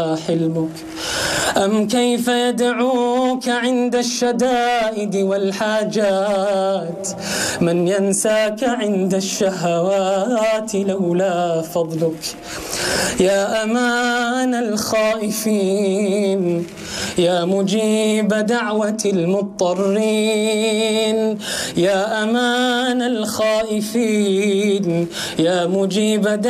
حلمك أم كيف يدعوك عند الشدائد والحاجات من ينساك عند الشهوات لولا فضلك. يا أمان الخائفين يا مجيب دعوة المضطرين، يا أمان الخائفين يا مجيب